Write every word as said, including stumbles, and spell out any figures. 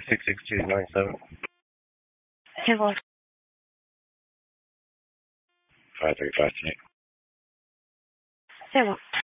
six six two nine seven. Hello. five three five three. Hello.